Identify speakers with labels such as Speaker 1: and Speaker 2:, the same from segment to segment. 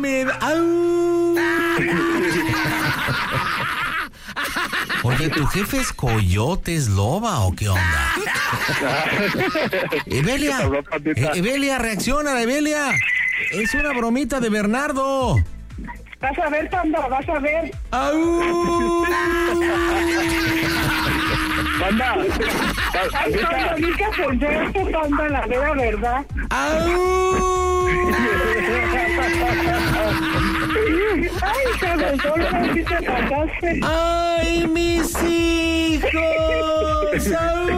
Speaker 1: Oye, ¿tu jefe es Coyote, es loba o qué onda? Evelia, reacciona, Evelia. Es una bromita de Bernardo.
Speaker 2: Vas a ver, Panda, vas a ver.
Speaker 3: Panda.
Speaker 2: Ay, Panda, nunca pensé esto, Panda, la vera verdad. Ay, cabrón, solo te pasaste.
Speaker 1: ¡Ay, mis hijos!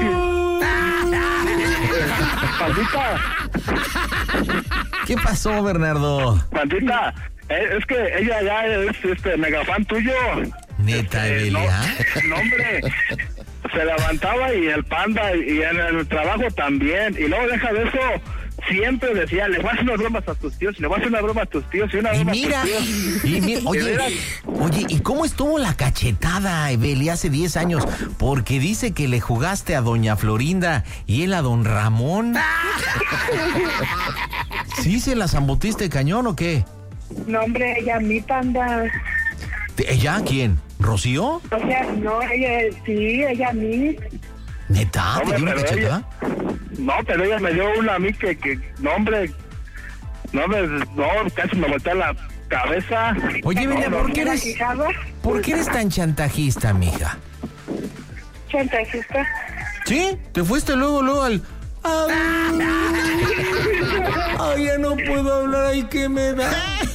Speaker 3: Pandita.
Speaker 1: ¿Qué pasó, Bernardo?
Speaker 3: Pandita, es que ella ya es mega fan tuyo.
Speaker 1: ¿Neta, Evelia?
Speaker 3: No, hombre. Se levantaba y el Panda, y en el trabajo también. Y luego deja de eso. Siempre decía, le voy a hacer unas bromas a tus tíos, le voy a hacer una broma a tus tíos y una broma a tus tíos.
Speaker 1: Oye, ¿y cómo estuvo la cachetada, Evelia, hace 10 años? Porque dice que le jugaste a doña Florinda y él a don Ramón. ¿Sí se la zambutiste cañón o qué?
Speaker 2: No, hombre, ella a mí, Panda.
Speaker 1: ¿Ella quién? ¿Rocío?
Speaker 2: O sea, no, ella a mí.
Speaker 1: ¿Neta? ¿Te dio una cachetada?
Speaker 3: No, pero ella me dio una a mí que no, hombre, casi me volteó la cabeza.
Speaker 1: Oye, Evelia, ¿por qué eres tan chantajista, mija?
Speaker 2: ¿Chantajista?
Speaker 1: ¿Sí? ¿Te fuiste luego al... Ay, ya no puedo hablar, ay, ¿qué me da?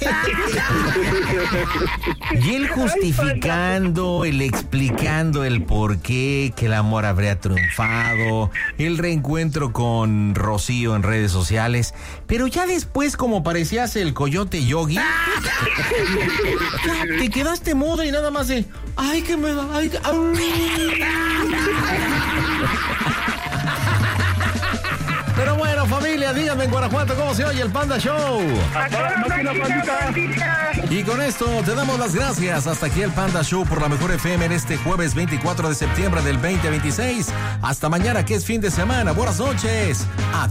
Speaker 1: Y él justificando, él explicando el por qué, que el amor habría triunfado, el reencuentro con Rocío en redes sociales, pero ya después, como parecías el Coyote Yogi, ya te quedaste mudo y nada más de, ay, ¿qué me da? Ay, Pero bueno, familia, díganme en Guanajuato cómo se oye el Panda Show. Y con esto te damos las gracias. Hasta aquí el Panda Show por la Mejor FM en este jueves 24 de septiembre del 2026. Hasta mañana, que es fin de semana. Buenas noches. Adiós.